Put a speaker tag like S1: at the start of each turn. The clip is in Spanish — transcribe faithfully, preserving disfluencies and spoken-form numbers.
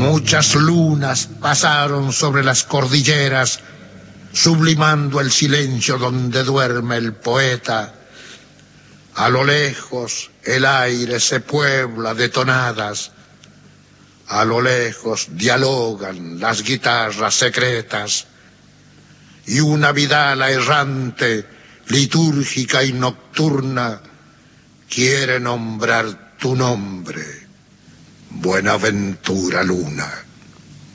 S1: Muchas lunas pasaron sobre las cordilleras, sublimando el silencio donde duerme el poeta. A lo lejos el aire se puebla de tonadas, a lo lejos dialogan las guitarras secretas, y una vidala errante, litúrgica y nocturna, quiere nombrar tu nombre, Buenaventura Luna.